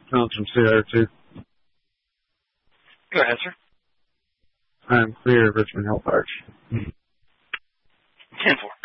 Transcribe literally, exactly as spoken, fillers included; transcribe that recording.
Comes from C R two. Go ahead, sir. I'm clear of Richmond Health Arch. ten four.